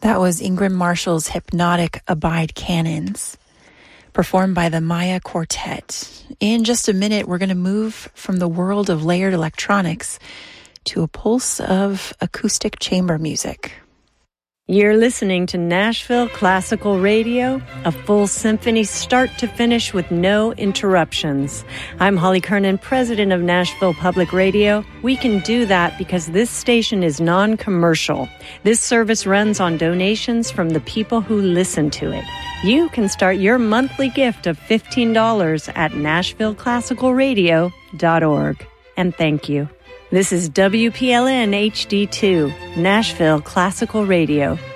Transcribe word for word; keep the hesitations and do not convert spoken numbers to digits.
That was Ingram Marshall's hypnotic Abide Canons, performed by the Maya Quartet. In just a minute, we're going to move from the world of layered electronics to a pulse of acoustic chamber music. You're listening to Nashville Classical Radio, a full symphony start to finish with no interruptions. I'm Holly Kernan, president of Nashville Public Radio. We can do that because this station is non-commercial. This service runs on donations from the people who listen to it. You can start your monthly gift of fifteen dollars at nashville classical radio dot org. And thank you. This is W P L N H D two, Nashville Classical Radio.